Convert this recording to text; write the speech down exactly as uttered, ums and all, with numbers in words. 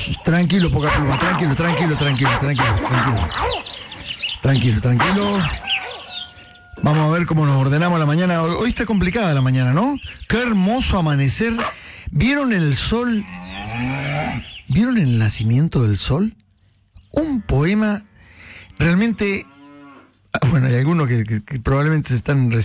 Shh, tranquilo, poca pluma, tranquilo, tranquilo, tranquilo, tranquilo, tranquilo. Tranquilo, tranquilo. Vamos a ver cómo nos ordenamos la mañana. Hoy está complicada la mañana, ¿no? Qué hermoso amanecer. ¿Vieron el sol? ¿Vieron el nacimiento del sol? Un poema realmente... Bueno, hay algunos que, que, que probablemente se están